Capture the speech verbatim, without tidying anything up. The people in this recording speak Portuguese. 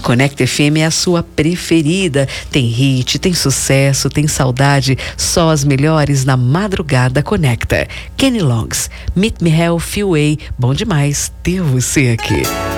Conecta F M é a sua preferida. Tem hit, tem sucesso, tem saudade. Só as melhores na madrugada Conecta. Kenny Longs, Meet Me Halfway. Bom demais ter você aqui.